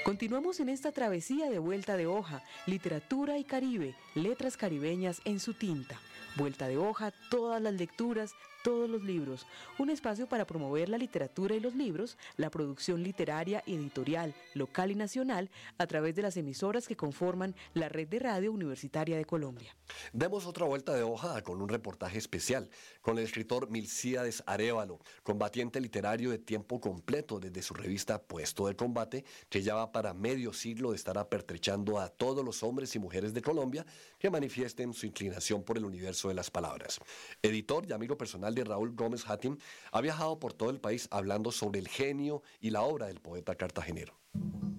Continuamos en esta travesía de Vuelta de Hoja, literatura y Caribe, letras caribeñas en su tinta. Vuelta de Hoja, todas las lecturas, todos los libros. Un espacio para promover la literatura y los libros, la producción literaria y editorial, local y nacional, a través de las emisoras que conforman la Red de Radio Universitaria de Colombia. Demos otra vuelta de hoja con un reportaje especial con el escritor Milcíades Arévalo, combatiente literario de tiempo completo desde su revista Puesto de Combate, que ya va para medio siglo de estar apertrechando a todos los hombres y mujeres de Colombia que manifiesten su inclinación por el universo de las palabras. Editor y amigo personal de Raúl Gómez Hatim, ha viajado por todo el país hablando sobre el genio y la obra del poeta cartagenero.